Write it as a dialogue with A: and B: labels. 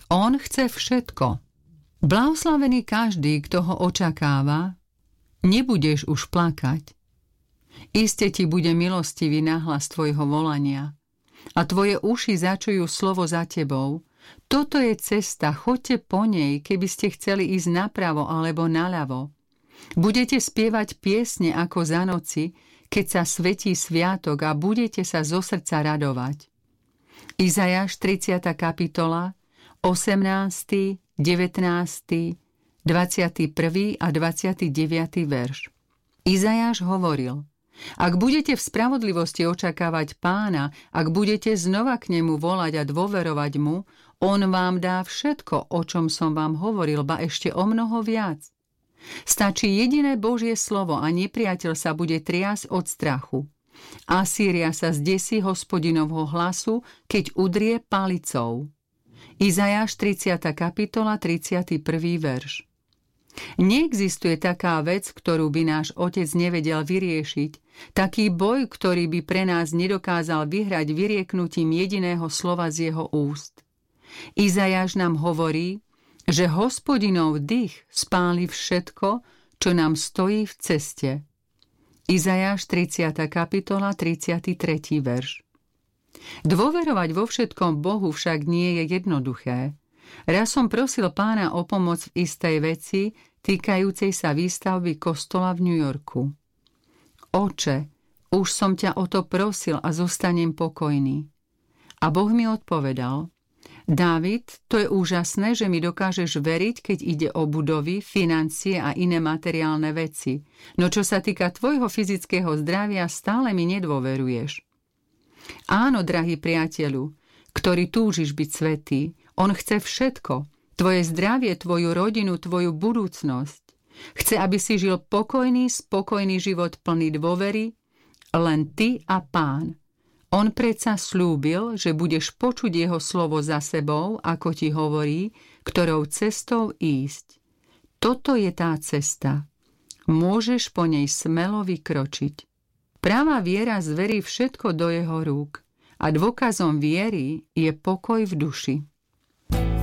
A: On chce všetko. Blahoslavený každý, kto ho očakáva, nebudeš už plakať. Iste ti bude milostivý nahlas tvojho volania a tvoje uši začujú slovo za tebou. Toto je cesta, choďte po nej, keby ste chceli ísť napravo alebo naľavo. Budete spievať piesne ako za noci, keď sa svetí sviatok a budete sa zo srdca radovať. Izajáš 30. kapitola, 18., 19., 21. a 29. verš. Izajáš hovoril: Ak budete v spravodlivosti očakávať Pána, ak budete znova k nemu volať a dôverovať mu, on vám dá všetko, o čom som vám hovoril, ba ešte o mnoho viac. Stačí jediné Božie slovo a nepriateľ sa bude triasť od strachu. Asýria sa zdesí Hospodinovho hlasu, keď udrie palicou. Izajáš 30. kapitola, 31. verš. Neexistuje taká vec, ktorú by náš Otec nevedel vyriešiť, taký boj, ktorý by pre nás nedokázal vyhrať vyrieknutím jediného slova z jeho úst. Izajáš nám hovorí, že Hospodinov dých spáli všetko, čo nám stojí v ceste. Izajáš 30. kapitola, 33. verš. Dôverovať vo všetkom Bohu však nie je jednoduché. Raz som prosil Pána o pomoc v istej veci týkajúcej sa výstavby kostola v New Yorku. Oče, už som ťa o to prosil a zostanem pokojný. A Boh mi odpovedal: Dávid, to je úžasné, že mi dokážeš veriť, keď ide o budovy, financie a iné materiálne veci. No čo sa týka tvojho fyzického zdravia, stále mi nedôveruješ. Áno, drahý priateľu, ktorý túžiš byť svätý, on chce všetko. Tvoje zdravie, tvoju rodinu, tvoju budúcnosť. Chce, aby si žil pokojný, spokojný život plný dôvery, len ty a Pán. On predsa slúbil, že budeš počuť jeho slovo za sebou, ako ti hovorí, ktorou cestou ísť. Toto je tá cesta. Môžeš po nej smelo vykročiť. Pravá viera zverí všetko do jeho rúk a dôkazom viery je pokoj v duši.